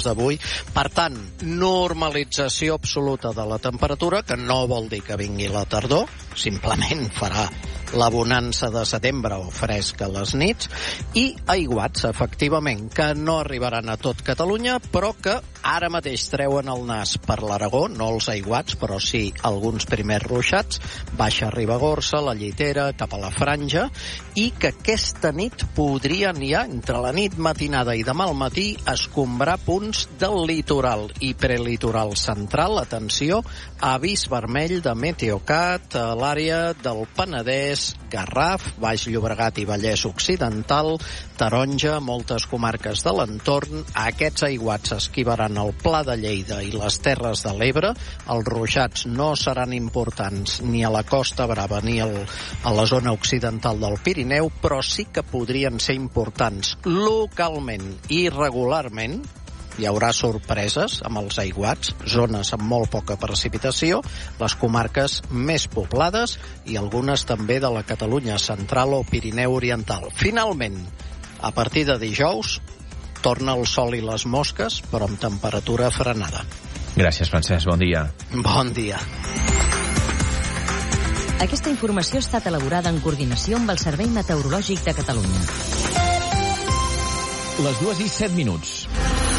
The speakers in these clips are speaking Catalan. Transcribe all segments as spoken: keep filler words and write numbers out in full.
d'avui. Per tant, normalització absoluta de la temperatura, que no vol dir que vingui la tardor, simplement farà la bonança de setembre o fresc a les nits, i aiguats, efectivament, que no arribaran a tot Catalunya, però que ara mateix treuen el nas per l'Aragó, no els aiguats, però sí alguns primers ruixats, baixa Ribagorça, la Llitera, cap a la Franja, i que aquesta nit podrien ja, entre la nit matinada i demà al matí, escombrar punts del litoral i prelitoral central. Atenció, avís vermell de Meteocat a l'àrea del Penedès, Garraf, Baix Llobregat i Vallès Occidental, Taronja, moltes comarques de l'entorn. Aquests aiguats esquivaran el Pla de Lleida i les Terres de l'Ebre. Els ruixats no seran importants ni a la Costa Brava ni al, a la zona occidental del Pirineu, però sí que podrien ser importants localment i regularment. Hi haurà sorpreses amb els aiguats, zones amb molt poca precipitació, les comarques més poblades i algunes també de la Catalunya central o Pirineu oriental. Finalment, a partir de dijous, torna el sol i les mosques, però amb temperatura frenada. Gràcies, Francesc. Bon dia. Bon dia. Aquesta informació ha estat elaborada en coordinació amb el Servei Meteorològic de Catalunya. Les dues i set minuts.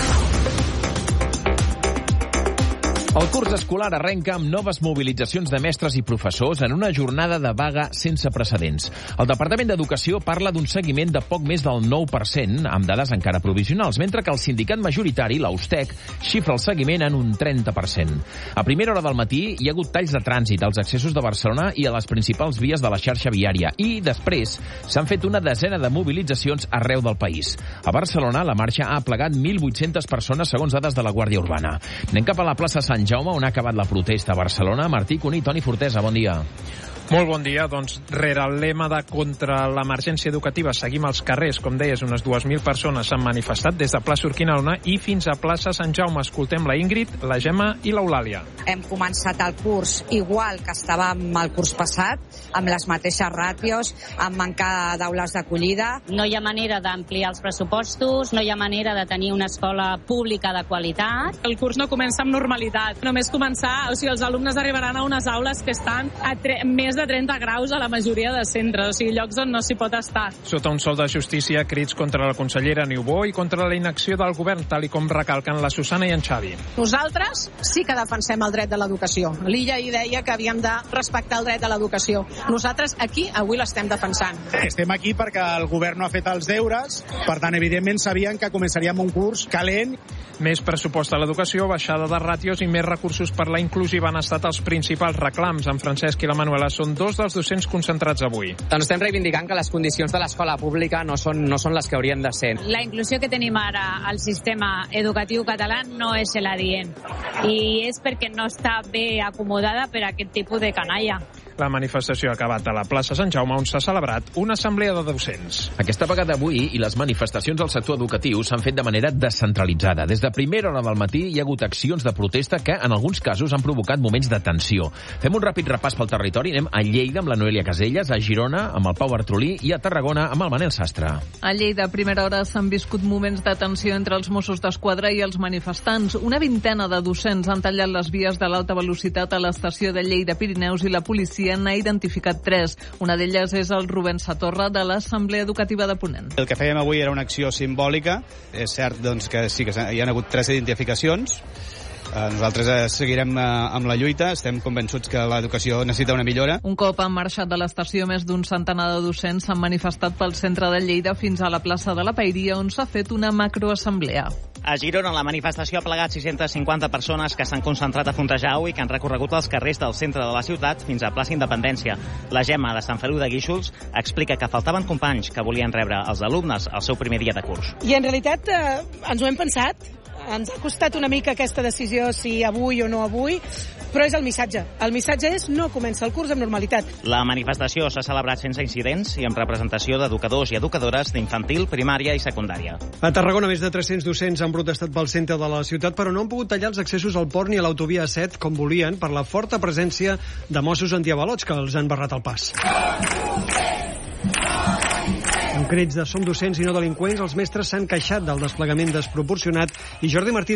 El curs escolar arrenca amb noves mobilitzacions de mestres i professors en una jornada de vaga sense precedents. El Departament d'Educació parla d'un seguiment de poc més del nou per cent, amb dades encara provisionals, mentre que el sindicat majoritari, l'Austec, xifra el seguiment en un trenta per cent. A primera hora del matí hi ha hagut talls de trànsit als accessos de Barcelona i a les principals vies de la xarxa viària, i després s'han fet una desena de mobilitzacions arreu del país. A Barcelona, la marxa ha aplegat mil vuit-centes persones, segons dades de la Guàrdia Urbana. Anem cap a la plaça Sant Jaume, on ha acabat la protesta a Barcelona. Martí Cuní, Toni Fortesa, bon dia. Molt bon dia. Doncs, rere el lema de contra l'emergència educativa seguim als carrers, com deies, unes dues mil persones s'han manifestat des de plaça Urquinaona i fins a plaça Sant Jaume. Escoltem la Ingrid, la Gemma i l'Eulàlia. Hem començat el curs igual que estàvem el curs passat, amb les mateixes ràtios, amb manca d'aules d'acollida. No hi ha manera d'ampliar els pressupostos, no hi ha manera de tenir una escola pública de qualitat. El curs no comença amb normalitat. Només començar, o sigui, els alumnes arribaran a unes aules que estan a tre- més de trenta graus a la majoria de centres, o sigui, llocs on no s'hi pot estar. Sota un sol de justícia, crits contra la consellera Niubó i contra la inacció del govern, tal i com recalquen la Susana i en Xavi. Nosaltres sí que defensem el dret de l'educació. L'Illa hi deia que havíem de respectar el dret de l'educació. Nosaltres aquí avui l'estem defensant. Estem aquí perquè el govern no ha fet els deures, per tant, evidentment, sabien que començaríem un curs calent. Més pressupost a l'educació, baixada de ràtios i més recursos per la inclusiva han estat els principals reclams. En Francesc i la Manuela són dos dels docents concentrats avui. Doncs estem reivindicant que les condicions de l'escola pública no són, no són les que haurien de ser. La inclusió que tenim ara al sistema educatiu català no és l'adient i és perquè no està bé acomodada per a aquest tipus de canalla. La manifestació ha acabat a la plaça Sant Jaume, on s'ha celebrat una assemblea de docents. Aquesta vegada avui i les manifestacions al sector educatiu s'han fet de manera descentralitzada. Des de primera hora del matí hi ha hagut accions de protesta que, en alguns casos, han provocat moments de tensió. Fem un ràpid repàs pel territori. Anem a Lleida amb la Noelia Caselles, a Girona amb el Pau Bartrolí i a Tarragona amb el Manel Sastre. A Lleida, a primera hora, s'han viscut moments de tensió entre els Mossos d'Esquadra i els manifestants. Una vintena de docents han tallat les vies de l'alta velocitat a l'estació de Lleida Pirineus i la policia n'ha identificat tres. Una d'elles és el Rubén Satorra de l'Assemblea Educativa de Ponent. El que fèiem avui era una acció simbòlica. És cert doncs, que sí que hi ha hagut tres identificacions. Nosaltres seguirem amb la lluita, estem convençuts que l'educació necessita una millora. Un cop han marxat de l'estació, més d'un centenar de docents s'han manifestat pel centre de Lleida fins a la plaça de la Paeria, on s'ha fet una macroassemblea. A Girona, la manifestació ha plegat sis-centes cinquanta persones que s'han concentrat a Fontejau i que han recorregut els carrers del centre de la ciutat fins a plaça Independència. La Gemma, de Sant Feliu de Guíxols, explica que faltaven companys que volien rebre els alumnes al seu primer dia de curs. I en realitat eh, ens ho hem pensat. Ens ha costat una mica aquesta decisió, si avui o no avui, però és el missatge. El missatge és no comença el curs amb normalitat. La manifestació s'ha celebrat sense incidents i amb representació d'educadors i educadores d'infantil, primària i secundària. A Tarragona, més de tres-cents docents han protestat pel centre de la ciutat, però no han pogut tallar els accessos al port ni a l'autovia set com volien per la forta presència de Mossos antiavalots que els han barrat el pas. Amb crits de som docents i no delinqüents, els mestres s'han queixat del desplegament desproporcionat i Jordi Martí